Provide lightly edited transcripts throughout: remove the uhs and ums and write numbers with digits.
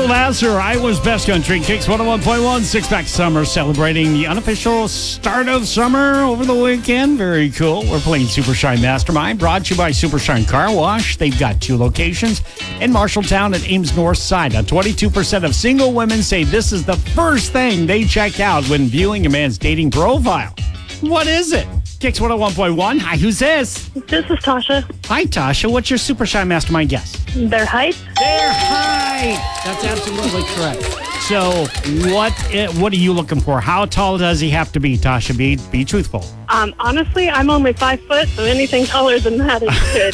Vassar, Iowa's Best Country, Kicks 101.1, six-pack summer, celebrating the unofficial start of summer over the weekend. Very cool. We're playing Super Shine Mastermind, brought to you by Super Shine Car Wash. They've got 2 locations in Marshalltown and Ames North Side. Now, 22% of single women say this is the first thing they check out when viewing a man's dating profile. What is it? Kicks 101.1. Hi, who's this? This is Tasha. Hi, Tasha. What's your Super Shine Mastermind guess? Their height? Their height. That's absolutely correct. So, what are you looking for? How tall does he have to be, Tasha? Be truthful. Honestly, I'm only 5 foot, so anything taller than that is good.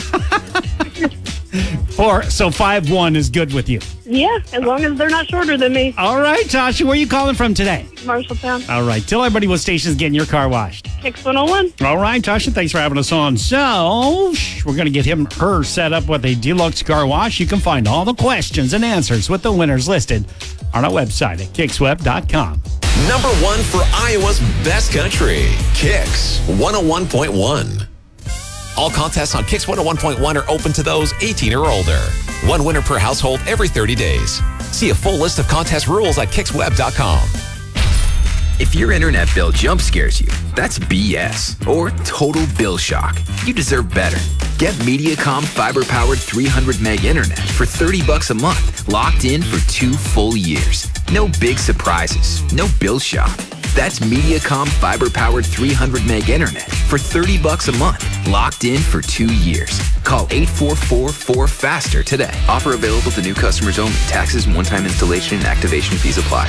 So 5'1" is good with you. Yeah, as long as they're not shorter than me. All right, Tasha, where are you calling from today? Marshalltown. All right, tell everybody what station's getting your car washed. Kicks 101. All right, Tasha, thanks for having us on. So, we're going to get her set up with a deluxe car wash. You can find all the questions and answers with the winners listed on our website at kicksweb.com. Number 1 for Iowa's Best Country, Kicks 101.1. All contests on Kicks 101.1 are open to those 18 or older. 1 winner per household every 30 days. See a full list of contest rules at kicksweb.com. If your internet bill jump scares you, that's BS or total bill shock. You deserve better. Get Mediacom fiber-powered 300 meg internet for $30 a month, locked in for 2 full years. No big surprises, no bill shock. That's Mediacom fiber-powered 300 meg internet for $30 a month, locked in for 2 years. Call 844-4FASTER today. Offer available to new customers only. Taxes and one-time installation and activation fees apply.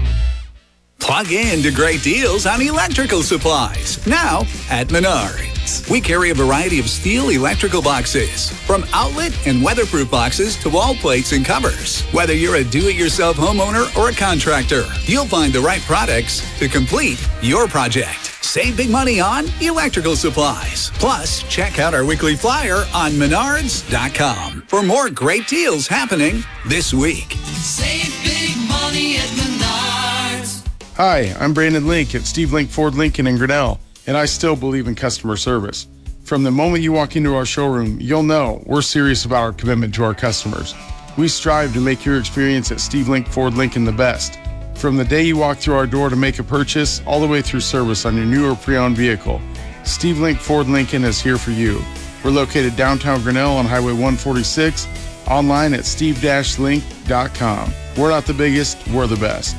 Plug in to great deals on electrical supplies now at Menards. We carry a variety of steel electrical boxes, from outlet and weatherproof boxes to wall plates and covers. Whether you're a do-it-yourself homeowner or a contractor, you'll find the right products to complete your project. Save big money on electrical supplies. Plus, check out our weekly flyer on menards.com for more great deals happening this week. Save big money at Menards. Hi, I'm Brandon Link at Steve Link Ford Lincoln in Grinnell, and I still believe in customer service. From the moment you walk into our showroom, you'll know we're serious about our commitment to our customers. We strive to make your experience at Steve Link Ford Lincoln the best. From the day you walk through our door to make a purchase, all the way through service on your new or pre-owned vehicle, Steve Link Ford Lincoln is here for you. We're located downtown Grinnell on Highway 146, online at steve-link.com. We're not the biggest, we're the best.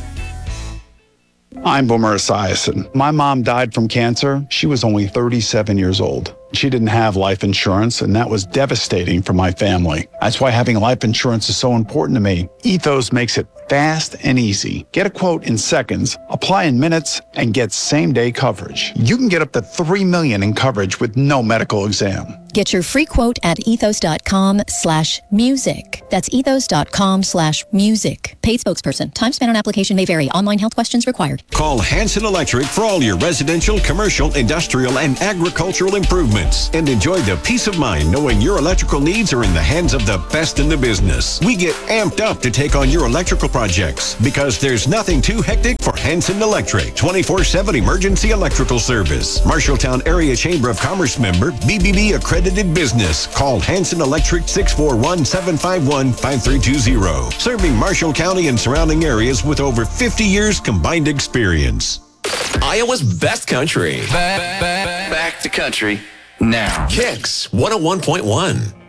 I'm Boomer Esiason. My mom died from cancer. She was only 37 years old. She didn't have life insurance, and that was devastating for my family. That's why having life insurance is so important to me. Ethos makes it fast and easy. Get a quote in seconds, apply in minutes, and get same-day coverage. You can get up to $3 million in coverage with no medical exam. Get your free quote at ethos.com/music. That's ethos.com/music. Paid spokesperson. Time spent on application may vary. Online health questions required. Call Hanson Electric for all your residential, commercial, industrial, and agricultural improvements. And enjoy the peace of mind knowing your electrical needs are in the hands of the best in the business. We get amped up to take on your electrical projects because there's nothing too hectic for Hanson Electric. 24/7 emergency electrical service. Marshalltown Area Chamber of Commerce member, BBB accredited business. Call Hanson Electric 641-751-5320. Serving Marshall County and surrounding areas with over 50 years combined experience. Iowa's Best Country. Back to country now. Kicks 101.1.